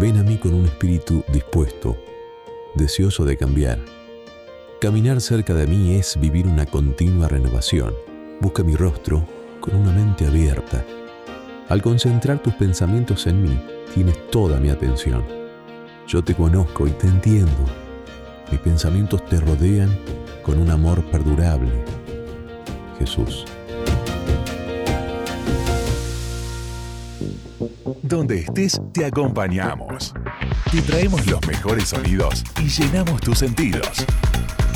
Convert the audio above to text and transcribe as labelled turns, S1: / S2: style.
S1: Ven a mí con un espíritu dispuesto, deseoso de cambiar. Caminar cerca de mí es vivir una continua renovación. Busca mi rostro con una mente abierta. Al concentrar tus pensamientos en mí, tienes toda mi atención. Yo te conozco y te entiendo. Mis pensamientos te rodean con un amor perdurable. Jesús.
S2: Donde estés, te acompañamos. Te traemos los mejores sonidos y llenamos tus sentidos.